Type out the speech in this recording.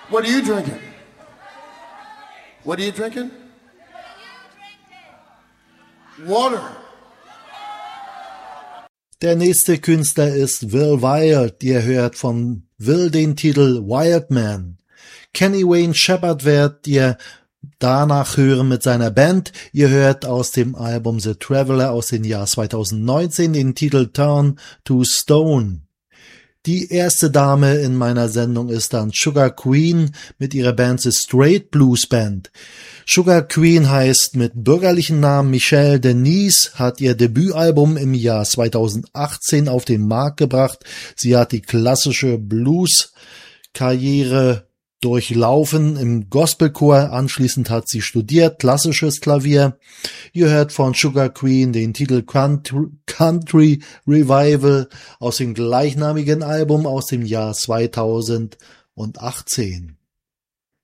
What are you drinking? What are you drinking? Water. Der nächste Künstler ist Will Wild. Ihr hört von Will den Titel Wild Man. Kenny Wayne Shepherd werdet ihr danach hören mit seiner Band. Ihr hört aus dem Album The Traveler aus dem Jahr 2019 den Titel Turn to Stone. Die erste Dame in meiner Sendung ist dann Sugar Queen mit ihrer Band The Straight Blues Band. Sugar Queen heißt mit bürgerlichen Namen Michelle Denise, hat ihr Debütalbum im Jahr 2018 auf den Markt gebracht. Sie hat die klassische Blues-Karriere durchlaufen im Gospelchor. Anschließend hat sie studiert, klassisches Klavier. Ihr hört von Sugar Queen den Titel Country Revival aus dem gleichnamigen Album aus dem Jahr 2018.